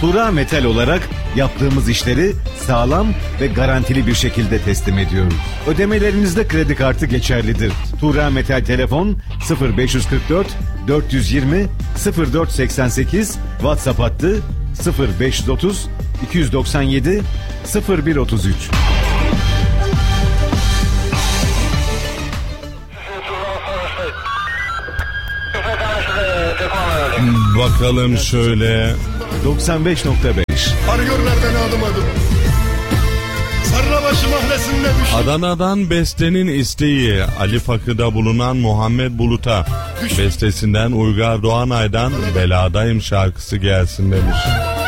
Tura Metal olarak yaptığımız işleri sağlam ve garantili bir şekilde teslim ediyoruz. Ödemelerinizde kredi kartı geçerlidir. Tura Metal telefon 0544 420 0488, WhatsApp hattı 0530 297 0133. Bakalım şöyle. 95.5. Arıyorlardan adım adım. Sarrabaşı mahallesinde düştüm. Adana'dan bestenin isteği Ali Fakı'da bulunan Muhammed Bulut'a. Bestesinden Uygar Doğanay'dan Beladayım şarkısı gelsin demiş.